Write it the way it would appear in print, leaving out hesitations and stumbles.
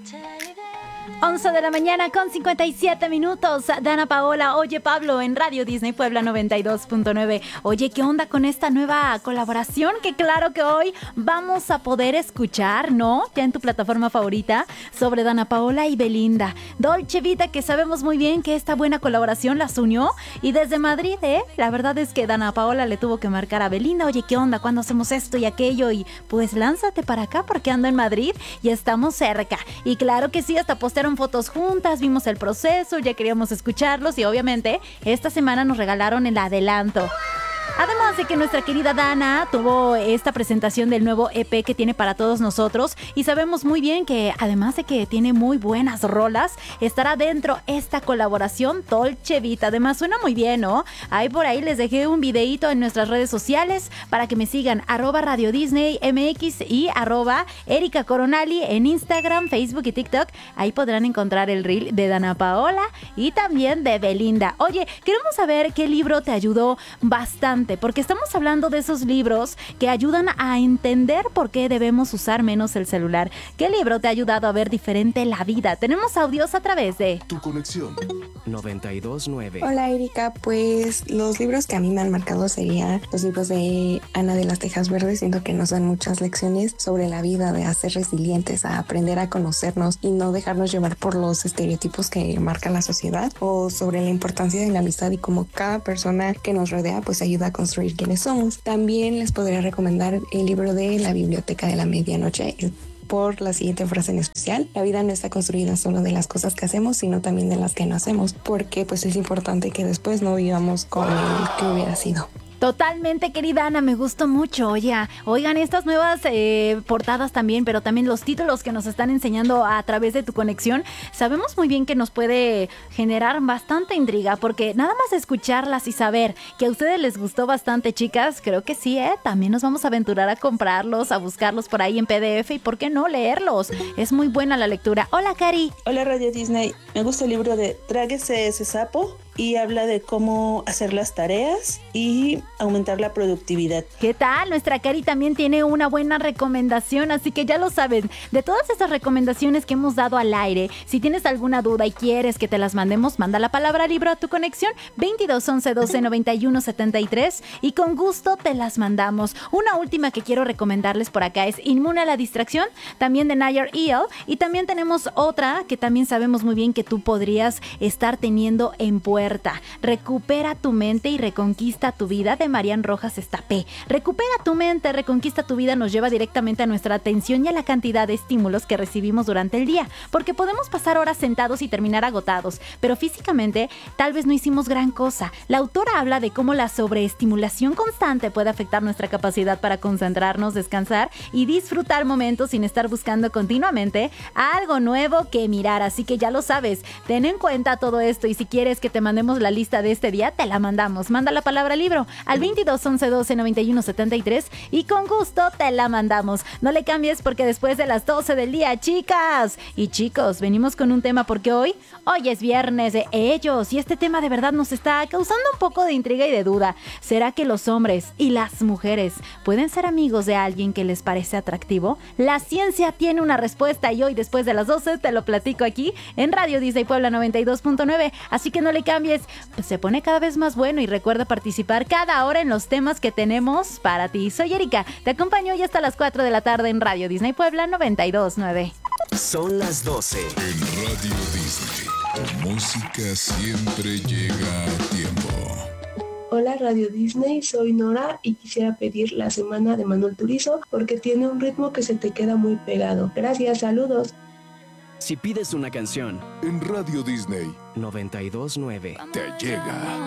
11 de la mañana con 57 minutos. Dana Paola, oye Pablo, en Radio Disney Puebla 92.9. Oye, ¿qué onda con esta nueva colaboración? Que claro que hoy vamos a poder escuchar, ¿no? Ya en tu plataforma favorita, sobre Dana Paola y Belinda. Dolce Vita, que sabemos muy bien que esta buena colaboración las unió. Y desde Madrid, la verdad es que Dana Paola le tuvo que marcar a Belinda. Oye, ¿qué onda? ¿Cuándo hacemos esto y aquello? Y pues lánzate para acá porque ando en Madrid y estamos cerca. Y claro que sí, hasta postearon fotos juntas, vimos el proceso, ya queríamos escucharlos y obviamente esta semana nos regalaron el adelanto. Además de que nuestra querida Dana tuvo esta presentación del nuevo EP que tiene para todos nosotros y sabemos muy bien que además de que tiene muy buenas rolas, estará dentro esta colaboración Dolce Vita. Además suena muy bien, ¿no? Ahí por ahí les dejé un videíto en nuestras redes sociales para que me sigan @Radio Disney MX y @Erika Coronali en Instagram, Facebook y TikTok. Ahí podrán encontrar el reel de Dana Paola y también de Belinda. Oye, queremos saber qué libro te ayudó bastante, porque estamos hablando de esos libros que ayudan a entender por qué debemos usar menos el celular. ¿Qué libro te ha ayudado a ver diferente la vida? Tenemos audios a través de Tu Conexión 92.9. Hola Erika, pues los libros que a mí me han marcado serían los libros de Ana de las Tejas Verdes. Siento que nos dan muchas lecciones sobre la vida, de a ser resilientes, a aprender a conocernos y no dejarnos llevar por los estereotipos que marca la sociedad, o sobre la importancia de la amistad y cómo cada persona que nos rodea pues ayuda a construir quienes somos. También les podría recomendar el libro de La Biblioteca de la Medianoche, por la siguiente frase en especial: la vida no está construida solo de las cosas que hacemos, sino también de las que no hacemos, porque pues es importante que después no vivamos con el que hubiera sido. Totalmente, querida Ana, me gustó mucho. Oigan, estas nuevas portadas también, pero también los títulos que nos están enseñando a través de Tu Conexión, sabemos muy bien que nos puede generar bastante intriga, porque nada más escucharlas y saber que a ustedes les gustó bastante, chicas, creo que sí, también nos vamos a aventurar a comprarlos, a buscarlos por ahí en PDF y por qué no leerlos. Es muy buena la lectura. Hola, Cari. Hola, Radio Disney. Me gusta el libro de Tráguese ese sapo, y habla de cómo hacer las tareas y aumentar la productividad. ¿Qué tal? Nuestra Cari también tiene una buena recomendación, así que ya lo saben. De todas estas recomendaciones que hemos dado al aire, si tienes alguna duda y quieres que te las mandemos, manda la palabra libro a Tu Conexión 22 11 12 91 73 y con gusto te las mandamos. Una última que quiero recomendarles por acá es Inmune a la Distracción, también de Nayer Eyal, y también tenemos otra que también sabemos muy bien que tú podrías estar teniendo en puerta. Recupera tu mente y reconquista tu vida, de Marian Rojas Estapé. Recupera tu mente, reconquista tu vida nos lleva directamente a nuestra atención y a la cantidad de estímulos que recibimos durante el día, porque podemos pasar horas sentados y terminar agotados, pero físicamente tal vez no hicimos gran cosa. La autora habla de cómo la sobreestimulación constante puede afectar nuestra capacidad para concentrarnos, descansar y disfrutar momentos sin estar buscando continuamente algo nuevo que mirar. Así que ya lo sabes, ten en cuenta todo esto, y si quieres que te mandemos la lista de este día, te la mandamos. Manda la palabra libro al 22 11 12 91 73 y con gusto te la mandamos. No le cambies, porque después de las 12 del día, chicas y chicos, venimos con un tema, porque hoy es viernes de ellos y este tema de verdad nos está causando un poco de intriga y de duda. ¿Será que los hombres y las mujeres pueden ser amigos de alguien que les parece atractivo? La ciencia tiene una respuesta y hoy después de las 12 te lo platico aquí en Radio Disney Puebla 92.9, así que no le cambies, pues se pone cada vez más bueno, y recuerda participar cada hora en los temas que tenemos para ti. Soy Erika, te acompaño hoy hasta las 4 de la tarde en Radio Disney Puebla 92.9. Son las 12. en Radio Disney. Tu música siempre llega a tiempo. Hola Radio Disney, soy Nora y quisiera pedir La Semana de Manuel Turizo porque tiene un ritmo que se te queda muy pegado. Gracias, saludos. Si pides una canción, En Radio Disney 92.9. te llega.